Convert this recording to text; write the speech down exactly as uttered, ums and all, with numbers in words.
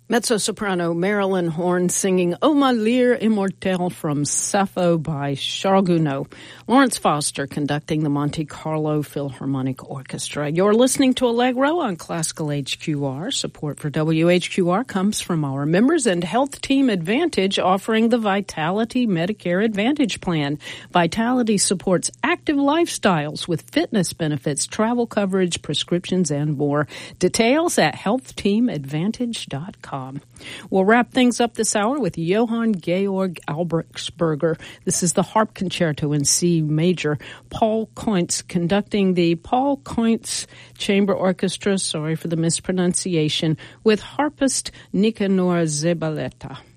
Mezzo-soprano Marilyn Horne singing O ma lyre immortelle from Sappho by Charles Gounod. Lawrence Foster conducting the Monte Carlo Philharmonic Orchestra. You're listening to Allegro on Classical H Q R. Support for W H Q R comes from our members and Health Team Advantage, offering the Vitality Medicare Advantage Plan. Vitality supports active lifestyles with fitness benefits, travel coverage, prescriptions, and more. Details at health team advantage dot com. We'll wrap things up this hour with Johann Georg Albrechtsberger. This is the Harp Concerto in C major. Paul Kuntz conducting the Paul Kuntz Chamber Orchestra, sorry for the mispronunciation, with harpist Nicanor Zabaleta.